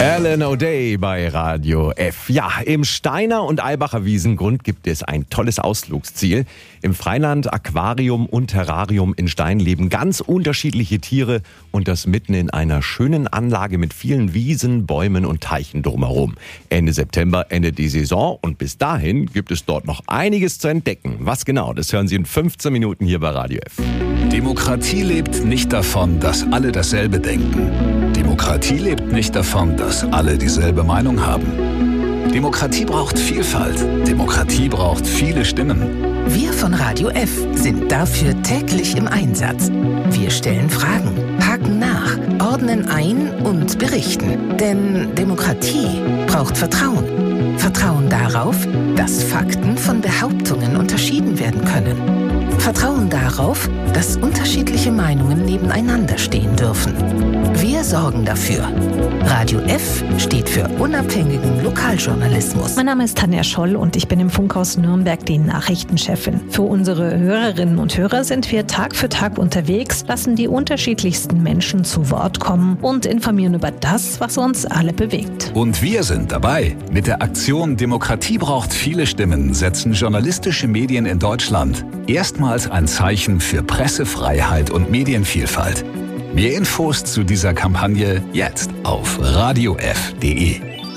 Alan O'Day bei Radio F. Ja, im Steiner und Eibacher Wiesengrund gibt es ein tolles Ausflugsziel. Im Freiland Aquarium und Terrarium in Stein leben ganz unterschiedliche Tiere und das mitten in einer schönen Anlage mit vielen Wiesen, Bäumen und Teichen drumherum. Ende September endet die Saison und bis dahin gibt es dort noch einiges zu entdecken. Was genau, das hören Sie in 15 Minuten hier bei Radio F. Demokratie lebt nicht davon, dass alle dasselbe denken. Demokratie lebt nicht davon, dass alle dieselbe Meinung haben. Demokratie braucht Vielfalt. Demokratie braucht viele Stimmen. Wir von Radio F sind dafür täglich im Einsatz. Wir stellen Fragen, haken nach, ordnen ein und berichten. Denn Demokratie braucht Vertrauen. Vertrauen darauf, dass Fakten von Behauptungen unterschieden werden können. Vertrauen darauf, dass unterschiedliche Meinungen nebeneinander stehen dürfen. Wir sorgen dafür. Radio F steht für unabhängigen Lokaljournalismus. Mein Name ist Tanja Scholl und ich bin im Funkhaus Nürnberg die Nachrichtenchefin. Für unsere Hörerinnen und Hörer sind wir Tag für Tag unterwegs, lassen die unterschiedlichsten Menschen zu Wort kommen und informieren über das, was uns alle bewegt. Und wir sind dabei. Mit der Aktion Demokratie braucht viele Stimmen setzen journalistische Medien in Deutschland erstmals ein Zeichen für Pressefreiheit und Medienvielfalt. Mehr Infos zu dieser Kampagne jetzt auf radiof.de.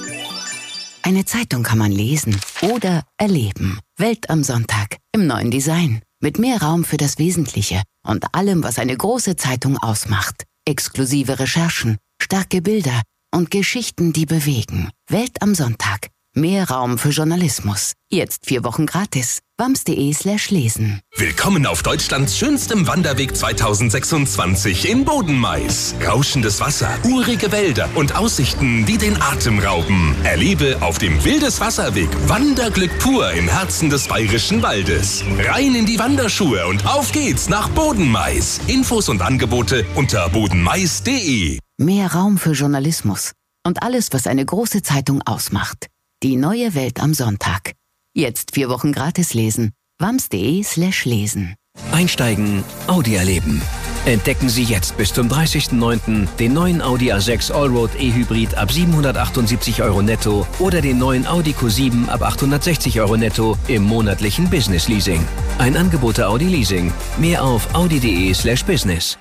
Eine Zeitung kann man lesen oder erleben. Welt am Sonntag im neuen Design. Mit mehr Raum für das Wesentliche und allem, was eine große Zeitung ausmacht. Exklusive Recherchen, starke Bilder und Geschichten, die bewegen. Welt am Sonntag. Mehr Raum für Journalismus. Jetzt 4 Wochen gratis. wams.de/lesen. Willkommen auf Deutschlands schönstem Wanderweg 2026 in Bodenmais. Rauschendes Wasser, urige Wälder und Aussichten, die den Atem rauben. Erlebe auf dem Wildeswasserweg Wanderglück pur im Herzen des Bayerischen Waldes. Rein in die Wanderschuhe und auf geht's nach Bodenmais. Infos und Angebote unter bodenmais.de. Mehr Raum für Journalismus und alles, was eine große Zeitung ausmacht. Die neue Welt am Sonntag. Jetzt 4 Wochen gratis lesen. wams.de/lesen. Einsteigen, Audi erleben. Entdecken Sie jetzt bis zum 30.09. den neuen Audi A6 Allroad E-Hybrid ab 778 € netto oder den neuen Audi Q7 ab 860 € netto im monatlichen Business Leasing. Ein Angebot der Audi Leasing. Mehr auf audi.de/business.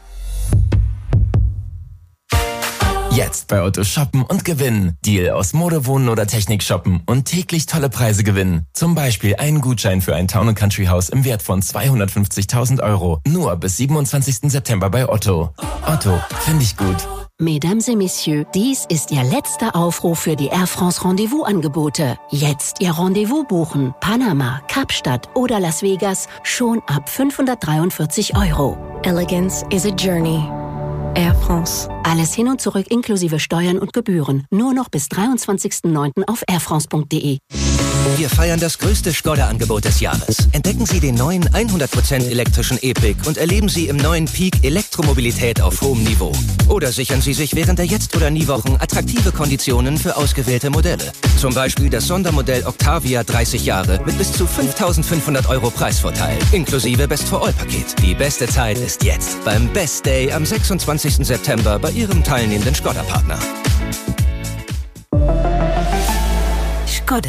Jetzt bei Otto shoppen und gewinnen. Deal aus Mode, Wohnen oder Technik shoppen und täglich tolle Preise gewinnen. Zum Beispiel einen Gutschein für ein Town & Country Haus im Wert von 250.000 €. Nur bis 27. September bei Otto. Otto, finde ich gut. Mesdames et Messieurs, dies ist Ihr letzter Aufruf für die Air France Rendezvous-Angebote. Jetzt Ihr Rendezvous buchen. Panama, Kapstadt oder Las Vegas schon ab 543 €. Elegance is a journey. Air France. Alles hin und zurück inklusive Steuern und Gebühren. Nur noch bis 23.09. auf airfrance.de. Wir feiern das größte Skoda-Angebot des Jahres. Entdecken Sie den neuen 100% elektrischen E-Pick und erleben Sie im neuen Peak Elektromobilität auf hohem Niveau. Oder sichern Sie sich während der Jetzt- oder Nie-Wochen attraktive Konditionen für ausgewählte Modelle. Zum Beispiel das Sondermodell Octavia 30 Jahre mit bis zu 5.500 € Preisvorteil. Inklusive Best-for-All-Paket. Die beste Zeit ist jetzt beim Best Day am 26. September bei Ihrem teilnehmenden Skoda-Partner. Skoda.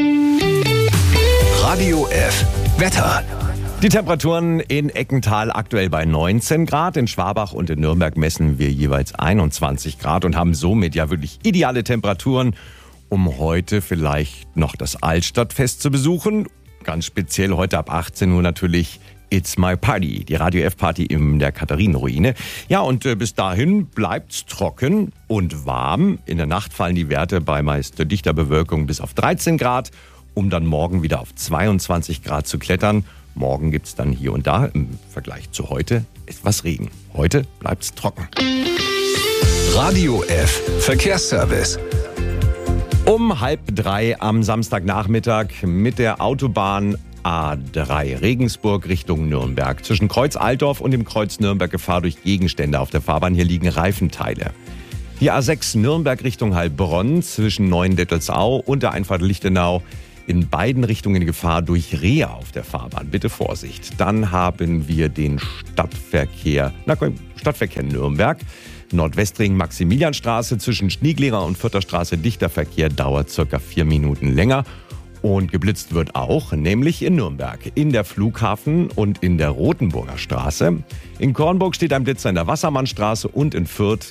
Radio F. Wetter. Die Temperaturen in Eckental aktuell bei 19 Grad. In Schwabach und in Nürnberg messen wir jeweils 21 Grad und haben somit ja wirklich ideale Temperaturen, um heute vielleicht noch das Altstadtfest zu besuchen. Ganz speziell heute ab 18 Uhr natürlich It's My Party, die Radio F-Party in der Katharinenruine. Ja, und bis dahin bleibt's trocken und warm. In der Nacht fallen die Werte bei meist dichter Bewölkung bis auf 13 Grad, um dann morgen wieder auf 22 Grad zu klettern. Morgen gibt's dann hier und da im Vergleich zu heute etwas Regen. Heute bleibt's trocken. Radio F. Verkehrsservice. Um 2:30 am Samstagnachmittag mit der Autobahn A3 Regensburg Richtung Nürnberg. Zwischen Kreuz Altdorf und dem Kreuz Nürnberg Gefahr durch Gegenstände auf der Fahrbahn. Hier liegen Reifenteile. Die A6 Nürnberg Richtung Heilbronn zwischen Neuendettelsau und der Einfahrt Lichtenau. In beiden Richtungen Gefahr durch Rehe auf der Fahrbahn. Bitte Vorsicht. Dann haben wir den Stadtverkehr Nürnberg. Nordwestring Maximilianstraße zwischen Schneeglärer und Fürther Straße dichter Verkehr, dauert circa 4 Minuten länger. Und geblitzt wird auch, nämlich in Nürnberg, in der Flughafen- und in der Rotenburger Straße. In Kornburg steht ein Blitzer in der Wassermannstraße und in Fürth